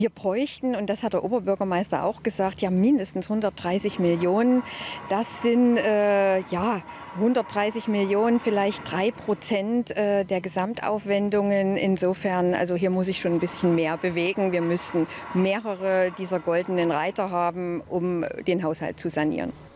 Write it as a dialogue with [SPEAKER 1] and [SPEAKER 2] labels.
[SPEAKER 1] Wir bräuchten, und das hat der Oberbürgermeister auch gesagt, ja mindestens 130 Millionen. Das sind ja 130 Millionen, vielleicht 3% der Gesamtaufwendungen. Insofern, also hier muss ich schon ein bisschen mehr bewegen. Wir müssten mehrere dieser goldenen Reiter haben, um den Haushalt zu sanieren.